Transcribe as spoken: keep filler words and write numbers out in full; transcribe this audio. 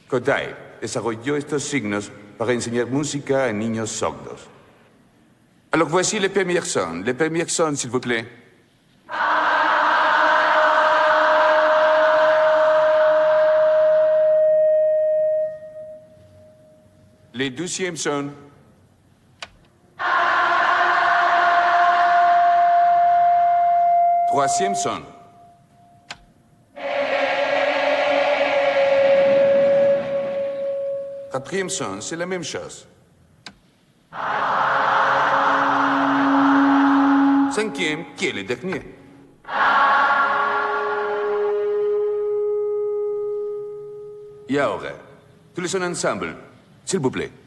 Kodai desarrolló estos signos para enseñar música a niños sordos. Alors voici les premières sons. Les premières sons, s'il vous plaît. Les douzièmes sons. Troisième son. Quatrième son, c'est la même chose. Cinquième, qui est le dernier. Et ahora, tous les sons ensemble, s'il vous plaît.